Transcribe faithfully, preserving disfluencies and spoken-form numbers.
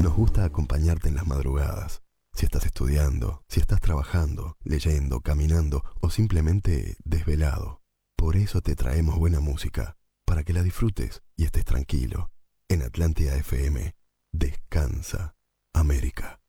Nos gusta acompañarte en las madrugadas. Si estás estudiando, si estás trabajando, leyendo, caminando o simplemente desvelado. Por eso te traemos buena música, para que la disfrutes y estés tranquilo. En Atlántida F M, Descansa América.